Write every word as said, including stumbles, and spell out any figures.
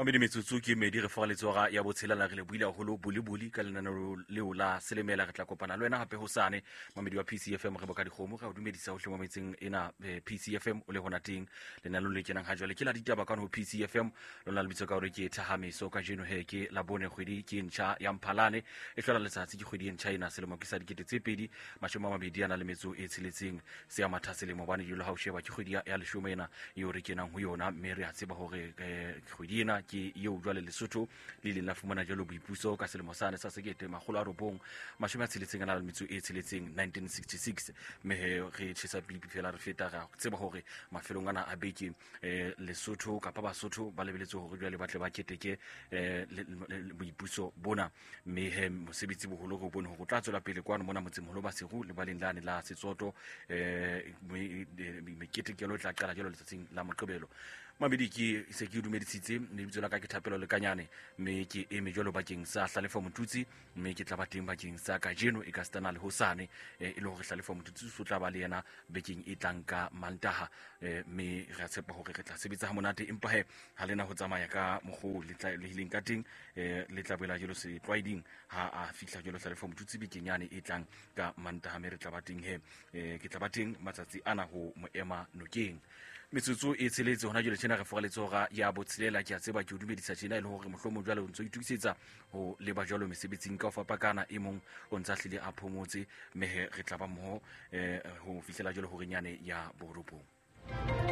Mamedi metsotso ke medi re foga letsoga ya botshelela re le buile haholo bulibuli ka lenaneo leo la selemela re tla kopana le wena gape hosane mamedi wa P C F M re boka dikgomo ga o dumedisa hohle mo metseng ena P C F M o le hona teng lenaneo le kenang ha jwale ke la ditaba ka no P C F M lona le bitso ka hore ke Thahamiso ka jeno he ke la bone kgwedi ke ntšha ya Mphalane e hlola letsatsi ke kgwedi e ntšha ena selemo ke sa dikete tse pedi mashome a mabedi ana le metso e tsheletseng se ya matha selemo bane dilo ha o sheba ke kgwedi ya leshome ena eo re kenang ho yona mme re a tseba hore kgwedi ena ke eo jwale Lesotho le ile la fumana jalo boipuso ka selemo sane sa sekete makgolo a robong mashome a tsheletseng ana le metso e tsheletseng nineteen sixty-six mme re tshisa pipi fela re feta ra tseba hore mafelong ana a beke Lesotho kapa Basotho ba lebeletse hore jwale batle ba keteke boipuso bona mme he mosebetsi boholo go bone ho tla tswela pele kwano mona motseng moholo ba seru le baleng lane la Setsoto me ketekelo tla qala jalo letsatsing la Moqebelo mabedi ke se ke dumedisitse mme bitso la ka ke Thapelo le Kanyane mme ke eme jwalo bakeng sa Hlalefo Motutsi mme ke tla ba teng bakeng sa ka jeno e ka stana le hosane e le hore Hlalefo Motutsi o tla ba le yena bekeng e tlang ka Mantaha mme re a tshepa hore re tla sebetsa ha monate empa he ha lena ho tsamaya ka mogho le tla le hileng ka teng le tla boela jelo se tlwaeding ha a fihla jelo Hlalefo Motutsi bekeng yane e tlang ka Mantaha mme re tla ba teng he ke tla ba teng matsatsi ana ho moema nokeng metsotso e tsheletse hona jole tjena re foga letsoga ya botshelela ke a tseba ke o dumedisa tjena ile hore mohlomo jwale o ntso itukisetsa ho leba jwalo mesebetsing ka ho fapakana e mong o ntsa hlile a phomotse mme re tla ba mmoho ho fihlela jwale hore nyane ya boropong.